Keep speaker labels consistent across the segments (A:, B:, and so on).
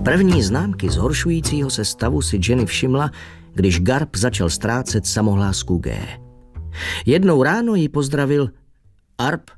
A: První známky zhoršujícího se stavu si Jenny všimla, když Garp začal ztrácet samohlásku G. Jednou ráno ji pozdravil Arp.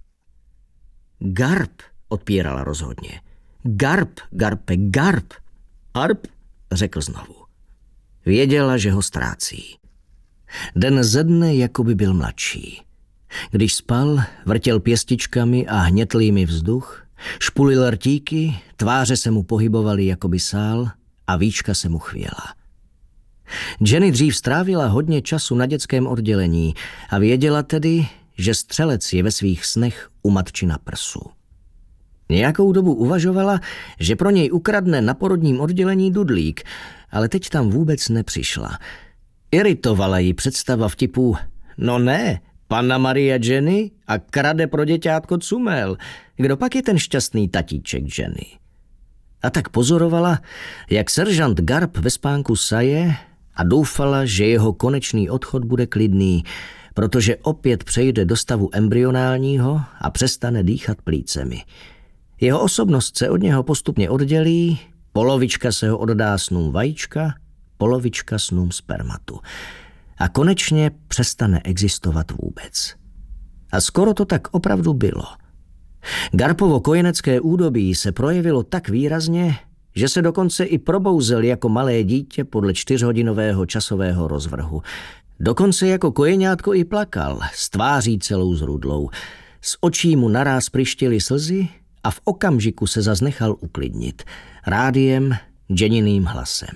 A: Garp, odpírala rozhodně. Garp, Garpe, Garp. Arp, řekl znovu. Věděla, že ho ztrácí. Den ze dne jako by byl mladší. Když spal, vrtěl pěstičkami a hnětl jimi vzduch, špulil rtíky, tváře se mu pohybovaly jako by sál a víčka se mu chvěla. Jenny dřív strávila hodně času na dětském oddělení a věděla tedy, že střelec je ve svých snech u matči na prsu. Nějakou dobu uvažovala, že pro něj ukradne na porodním oddělení dudlík, ale teď tam vůbec nepřišla. Iritovala ji představa vtipů: no ne, Panna Maria Jenny a krade pro děťátko cumel. Kdo pak je ten šťastný tatíček Jenny? A tak pozorovala, jak seržant Garp ve spánku saje a doufala, že jeho konečný odchod bude klidný, protože opět přejde do stavu embryonálního a přestane dýchat plícemi. Jeho osobnost se od něho postupně oddělí, polovička se ho oddá snům vajíčka, polovička snům spermatu. A konečně přestane existovat vůbec. A skoro to tak opravdu bylo. Garpovo kojenecké údobí se projevilo tak výrazně, že se dokonce i probouzel jako malé dítě podle 4hodinového časového rozvrhu. Dokonce jako kojeňátko i plakal, s tváří celou zrudlou. Z očí mu naráz pryštily slzy a v okamžiku se zas nechal uklidnit. Rádiem, Jenniným hlasem.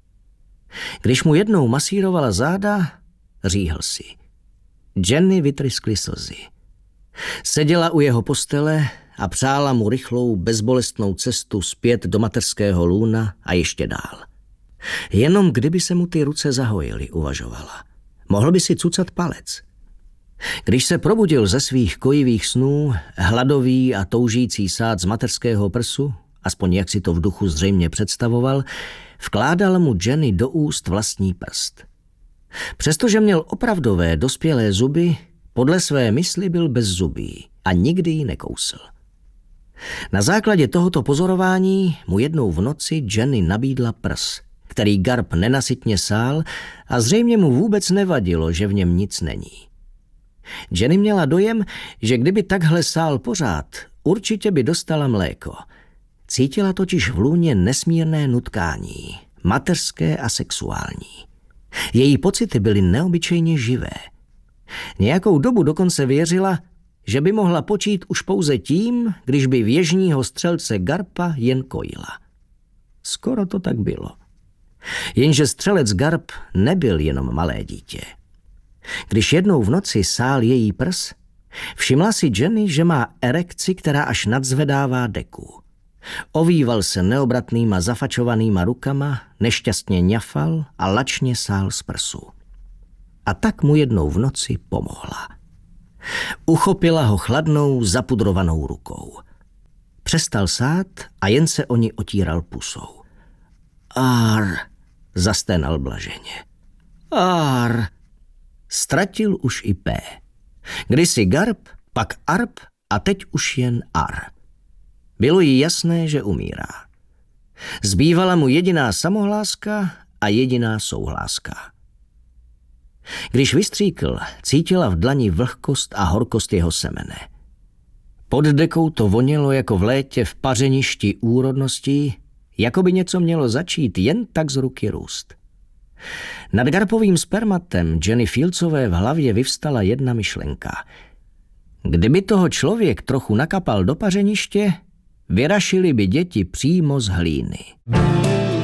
A: Když mu jednou masírovala záda, říhl si. Jenny vytryskly slzy. Seděla u jeho postele a přála mu rychlou, bezbolestnou cestu zpět do mateřského lůna a ještě dál. Jenom kdyby se mu ty ruce zahojily, uvažovala. Mohl by si cucat palec. Když se probudil ze svých kojivých snů, hladový a toužící sát z mateřského prsu, aspoň jak si to v duchu zřejmě představoval, vkládal mu Jenny do úst vlastní prst. Přestože měl opravdové dospělé zuby, podle své mysli byl bezzubý a nikdy ji nekousl. Na základě tohoto pozorování mu jednou v noci Jenny nabídla prs, který Garp nenasytně sál a zřejmě mu vůbec nevadilo, že v něm nic není. Jenny měla dojem, že kdyby takhle sál pořád, určitě by dostala mléko. Cítila totiž v lůně nesmírné nutkání, mateřské a sexuální. Její pocity byly neobyčejně živé. Nějakou dobu dokonce věřila, že by mohla počít už pouze tím, když by věžního střelce Garpa jen kojila. Skoro to tak bylo. Jenže střelec Garp nebyl jenom malé dítě. Když jednou v noci sál její prs, všimla si Jenny, že má erekci, která až nadzvedává deku. Ovýval se neobratnýma zafačovanýma rukama, nešťastně ňafal a lačně sál z prsu. A tak mu jednou v noci pomohla. Uchopila ho chladnou, zapudrovanou rukou. Přestal sát a jen se o ní otíral pusou. Ar, zasténal blaženě. Ar. Ztratil už i P. Kdysi Garp, pak Arp a teď už jen Ar. Bylo jí jasné, že umírá. Zbývala mu jediná samohláska a jediná souhláska. Když vystříkl, cítila v dlani vlhkost a horkost jeho semene. Pod dekou to vonělo jako v létě v pařeništi úrodností, jako by něco mělo začít jen tak z ruky růst. Nad Garpovým spermatem Jenny Fieldsové v hlavě vyvstala jedna myšlenka. Kdyby toho člověk trochu nakapal do pařeniště, vyrašily by děti přímo z hlíny.